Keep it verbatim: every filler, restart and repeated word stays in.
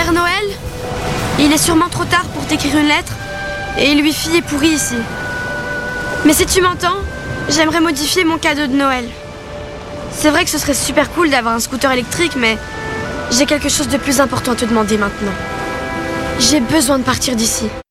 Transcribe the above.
Père Noël, il est sûrement trop tard pour t'écrire une lettre et le wifi est pourri ici. Mais si tu m'entends, j'aimerais modifier mon cadeau de Noël. C'est vrai que ce serait super cool d'avoir un scooter électrique, mais j'ai quelque chose de plus important à te demander maintenant. J'ai besoin de partir d'ici.